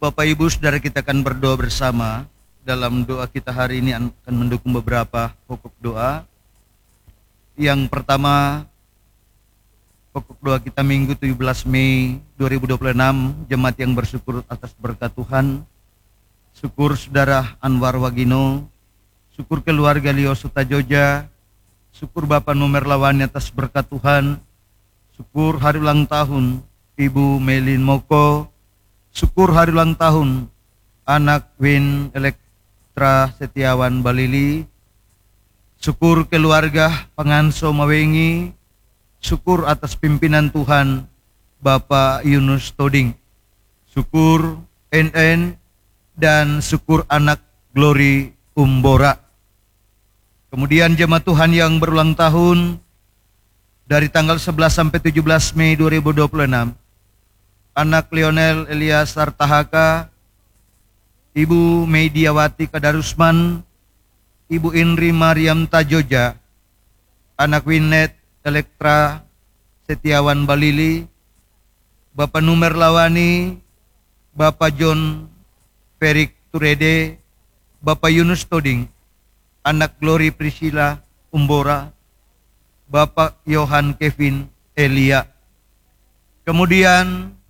Bapak Ibu Saudara, kita akan berdoa bersama. Dalam doa kita hari ini akan mendukung beberapa pokok doa. Yang pertama, pokok doa kita Minggu 17 Mei 2026, jemaat yang bersyukur atas berkat Tuhan. Syukur Saudara Anwar Wagino, syukur keluarga Leo Sutajoja, syukur Bapak Numer Lawani atas berkat Tuhan. Syukur hari ulang tahun Ibu Melin Moko, syukur hari ulang tahun anak Win Elektra Setiawan Balili, syukur keluarga Panganso Mawengi, syukur atas pimpinan Tuhan Bapak Yunus Toding, syukur NN, dan syukur anak Glory Umbora. Kemudian jemaat Tuhan yang berulang tahun dari tanggal 11 sampai 17 Mei 2026, anak Lionel Elias Sartahaka, Ibu Mediawati Kadarusman, Ibu Indri Mariam Tajoja, anak Winet Elektra Setiawan Balili, Bapak Numer Lawani, Bapak John Ferik Turede, Bapak Yunus Toding, anak Glory Priscilla Umbora, Bapak Yohan Kevin Elia. Kemudian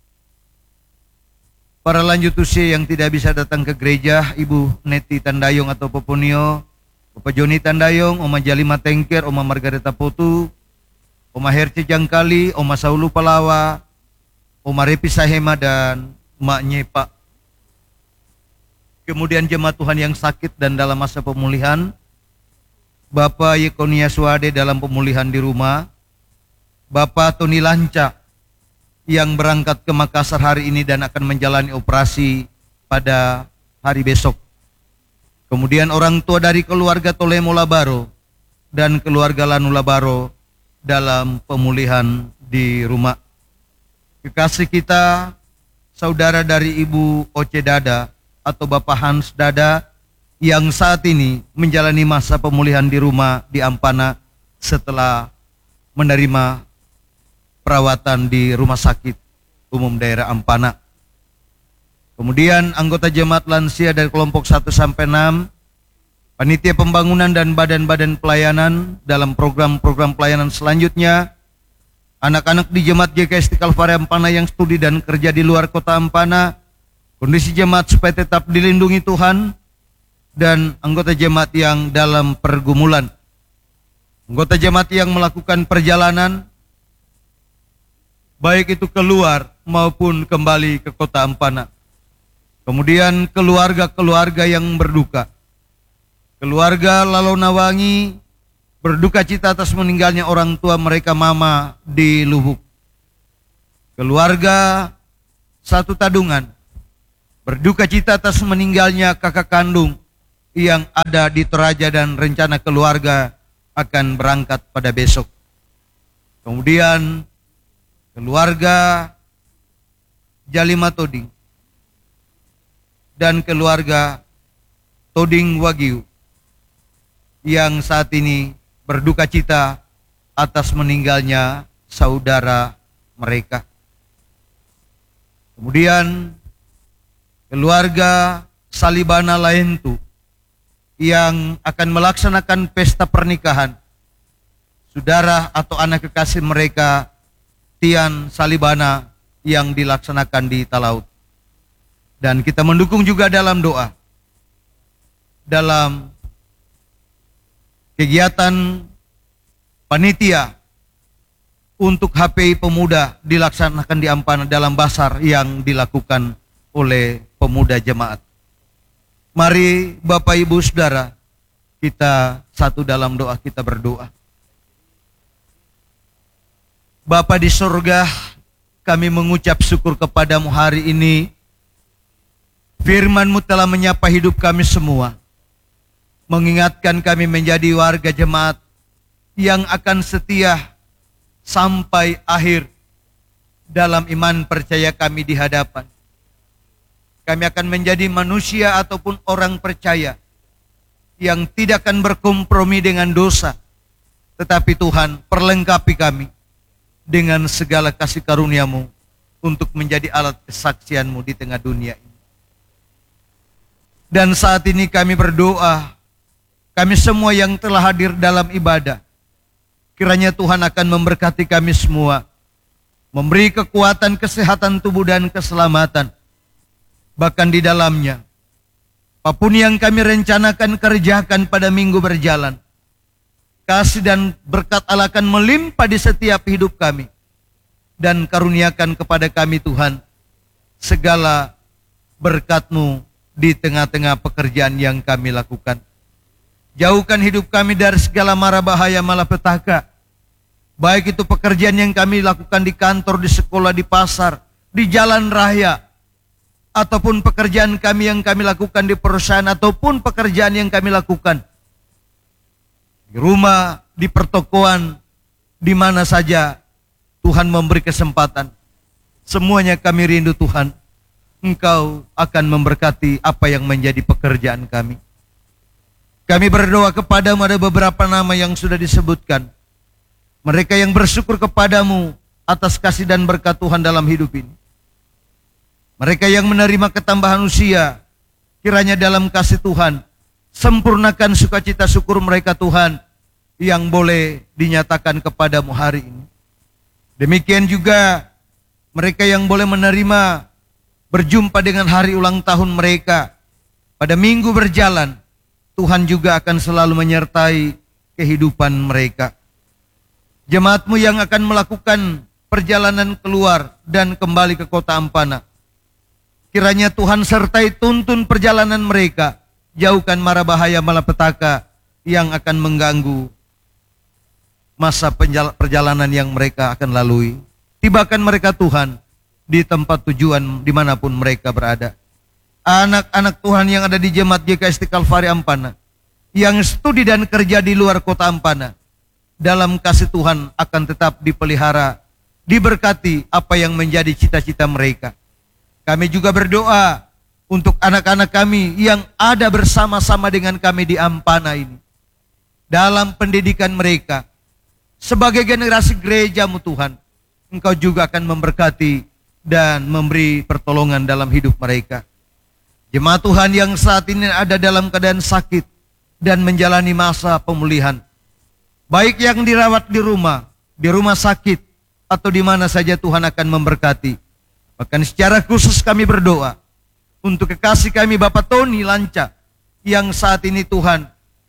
para lanjut usia yang tidak bisa datang ke gereja, Ibu Neti Tandayong atau Poponio, Bapak Joni Tandayong, Oma Jalima Tengker, Oma Margareta Potu, Oma Herce Jangkali, Oma Saulu Palawa, Oma Repi Sahema, dan Mak Nyepa. Kemudian jemaat Tuhan yang sakit dan dalam masa pemulihan, Bapak Yekonia Suade dalam pemulihan di rumah, Bapak Tony Lanca yang berangkat ke Makassar hari ini dan akan menjalani operasi pada hari besok. Kemudian orang tua dari keluarga Tolemo Labaro dan keluarga Lanu Labaro dalam pemulihan di rumah. Kekasih kita, saudara dari Ibu Oce Dada atau Bapak Hans Dada yang saat ini menjalani masa pemulihan di rumah di Ampana setelah menerima perawatan di Rumah Sakit Umum Daerah Ampana. Kemudian anggota jemaat lansia dari kelompok 1 sampai 6, panitia pembangunan dan badan-badan pelayanan dalam program-program pelayanan selanjutnya, anak-anak di jemaat JKST Kalvari Ampana yang studi dan kerja di luar kota Ampana, kondisi jemaat supaya tetap dilindungi Tuhan, dan anggota jemaat yang dalam pergumulan, anggota jemaat yang melakukan perjalanan baik itu keluar maupun kembali ke kota Ampana. Kemudian keluarga-keluarga yang berduka, keluarga Lalonawangi berduka cita atas meninggalnya orang tua mereka Mama di Lubuk. Keluarga Satu Tadungan berduka cita atas meninggalnya kakak kandung yang ada di Toraja dan rencana keluarga akan berangkat pada besok. Kemudian keluarga Jalima Toding dan keluarga Toding Wagyu yang saat ini berduka cita atas meninggalnya saudara mereka. Kemudian keluarga Salibana Laentu yang akan melaksanakan pesta pernikahan saudara atau anak kekasih mereka Tian Salibana yang dilaksanakan di Talaut. Dan kita mendukung juga dalam doa dalam kegiatan panitia untuk HPI Pemuda dilaksanakan di Ampana dalam basar yang dilakukan oleh pemuda jemaat. Mari Bapak Ibu Saudara, kita satu dalam doa, kita berdoa. Bapa di surga, kami mengucap syukur kepadamu hari ini. Firman-Mu telah menyapa hidup kami semua, mengingatkan kami menjadi warga jemaat yang akan setia sampai akhir dalam iman percaya kami di hadapan. Kami akan menjadi manusia ataupun orang percaya yang tidak akan berkompromi dengan dosa, tetapi Tuhan perlengkapi kami dengan segala kasih karunia-Mu untuk menjadi alat kesaksian-Mu di tengah dunia ini. Dan saat ini kami berdoa, kami semua yang telah hadir dalam ibadah, kiranya Tuhan akan memberkati kami semua, memberi kekuatan, kesehatan tubuh dan keselamatan. Bahkan di dalamnya, apapun yang kami rencanakan kerjakan pada minggu berjalan, kasih dan berkat Allah akan melimpah di setiap hidup kami. Dan karuniakan kepada kami Tuhan segala berkat-Mu di tengah-tengah pekerjaan yang kami lakukan. Jauhkan hidup kami dari segala mara bahaya malapetaka. Baik itu pekerjaan yang kami lakukan di kantor, di sekolah, di pasar, di jalan raya, ataupun pekerjaan kami yang kami lakukan di perusahaan, ataupun pekerjaan yang kami lakukan di rumah, di pertokoan, di mana saja Tuhan memberi kesempatan. Semuanya kami rindu Tuhan, Engkau akan memberkati apa yang menjadi pekerjaan kami. Kami berdoa kepadamu, ada beberapa nama yang sudah disebutkan. Mereka yang bersyukur kepadamu atas kasih dan berkat Tuhan dalam hidup ini. Mereka yang menerima ketambahan usia, kiranya dalam kasih Tuhan, sempurnakan sukacita syukur mereka Tuhan, yang boleh dinyatakan kepadamu hari ini. Demikian juga mereka yang boleh menerima berjumpa dengan hari ulang tahun mereka pada minggu berjalan, Tuhan juga akan selalu menyertai kehidupan mereka. Jemaat-Mu yang akan melakukan perjalanan keluar dan kembali ke kota Ampana, kiranya Tuhan sertai tuntun perjalanan mereka, jauhkan mara bahaya malapetaka yang akan mengganggu masa perjalanan yang mereka akan lalui. Tibakan mereka Tuhan di tempat tujuan dimanapun mereka berada. Anak-anak Tuhan yang ada di Jemaat GKST Kalvari Ampana, yang studi dan kerja di luar kota Ampana, dalam kasih Tuhan akan tetap dipelihara, diberkati apa yang menjadi cita-cita mereka. Kami juga berdoa untuk anak-anak kami yang ada bersama-sama dengan kami di Ampana ini, dalam pendidikan mereka, sebagai generasi gereja-Mu Tuhan, Engkau juga akan memberkati dan memberi pertolongan dalam hidup mereka. Jemaat Tuhan yang saat ini ada dalam keadaan sakit dan menjalani masa pemulihan, baik yang dirawat di rumah sakit, atau di mana saja Tuhan akan memberkati. Bahkan secara khusus kami berdoa untuk kekasih kami Bapak Tony Lanca, yang saat ini Tuhan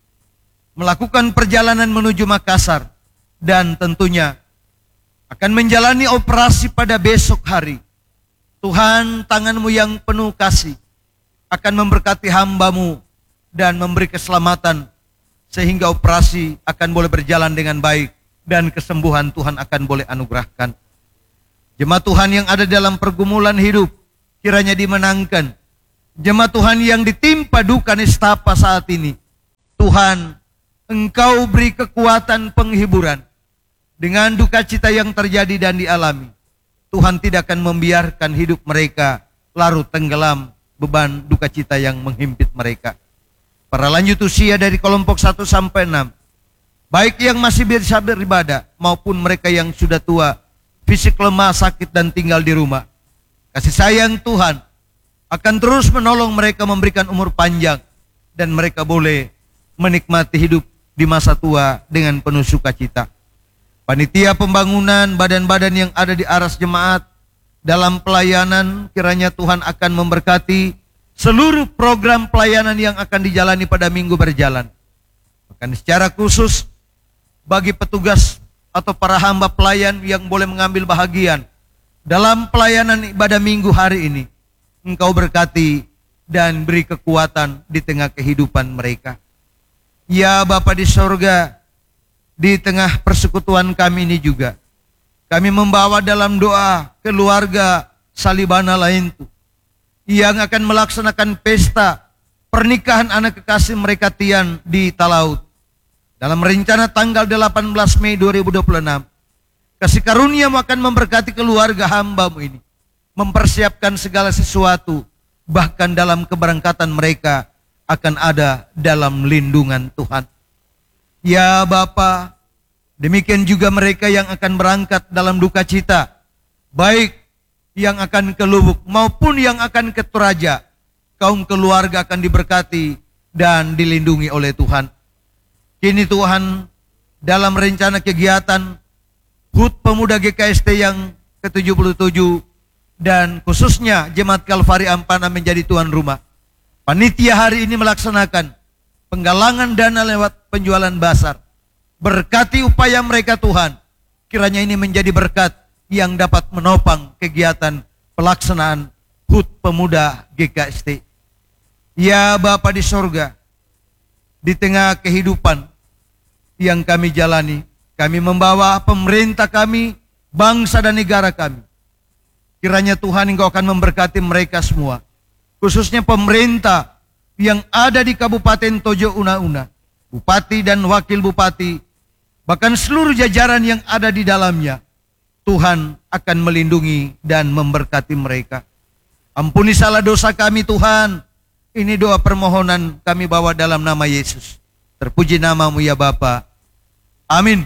melakukan perjalanan menuju Makassar, dan tentunya akan menjalani operasi pada besok hari. Tuhan, tangan-Mu yang penuh kasih akan memberkati hamba-Mu dan memberi keselamatan, sehingga operasi akan boleh berjalan dengan baik dan kesembuhan Tuhan akan boleh anugerahkan. Jemaat Tuhan yang ada dalam pergumulan hidup, kiranya dimenangkan. Jemaat Tuhan yang ditimpa duka nestapa saat ini, Tuhan, Engkau beri kekuatan penghiburan dengan duka cita yang terjadi dan dialami. Tuhan tidak akan membiarkan hidup mereka larut tenggelam beban duka cita yang menghimpit mereka. Para lanjut usia dari kelompok 1 sampai 6, baik yang masih bisa beribadah maupun mereka yang sudah tua, fisik lemah, sakit dan tinggal di rumah, kasih sayang Tuhan akan terus menolong mereka, memberikan umur panjang, dan mereka boleh menikmati hidup di masa tua dengan penuh sukacita. Panitia pembangunan, badan-badan yang ada di aras jemaat dalam pelayanan, kiranya Tuhan akan memberkati seluruh program pelayanan yang akan dijalani pada minggu berjalan. Bahkan secara khusus bagi petugas atau para hamba pelayan yang boleh mengambil bahagian dalam pelayanan ibadah minggu hari ini, Engkau berkati dan beri kekuatan di tengah kehidupan mereka. Ya Bapa di sorga, di tengah persekutuan kami ini juga, kami membawa dalam doa keluarga Salibana lain itu yang akan melaksanakan pesta pernikahan anak kekasih mereka Tian di Talaut. Dalam rencana tanggal 18 Mei 2026, kasih karunia-Mu akan memberkati keluarga hamba-Mu ini, mempersiapkan segala sesuatu, bahkan dalam keberangkatan mereka akan ada dalam lindungan Tuhan. Ya Bapa, demikian juga mereka yang akan berangkat dalam duka cita, baik yang akan ke Lubuk maupun yang akan ke Toraja, kaum keluarga akan diberkati dan dilindungi oleh Tuhan. Kini Tuhan, dalam rencana kegiatan HUT Pemuda GKST yang ke-77 dan khususnya Jemaat Kalvari Ampana menjadi tuan rumah, panitia hari ini melaksanakan penggalangan dana lewat penjualan basar. Berkati upaya mereka Tuhan, kiranya ini menjadi berkat yang dapat menopang kegiatan pelaksanaan HUT Pemuda GKST. Ya Bapa di sorga, di tengah kehidupan yang kami jalani, kami membawa pemerintah kami, bangsa dan negara kami. Kiranya Tuhan Engkau akan memberkati mereka semua, khususnya pemerintah yang ada di Kabupaten Tojo Una-Una, Bupati dan Wakil Bupati, bahkan seluruh jajaran yang ada di dalamnya. Tuhan akan melindungi dan memberkati mereka. Ampuni salah dosa kami Tuhan. Ini doa permohonan kami bawa dalam nama Yesus. Terpuji namamu ya Bapa. Amin.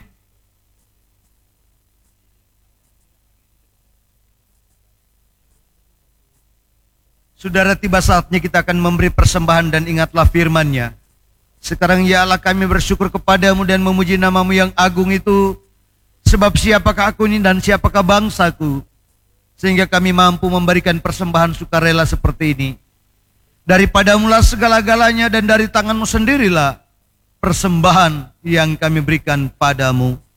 Saudara, tiba saatnya kita akan memberi persembahan dan ingatlah firman-Nya. Sekarang ya Allah, kami bersyukur kepadamu dan memuji namamu yang agung itu. Sebab siapakah aku ini dan siapakah bangsaku, sehingga kami mampu memberikan persembahan sukarela seperti ini. Daripadamulah segala-galanya dan dari tanganmu sendirilah persembahan yang kami berikan padamu.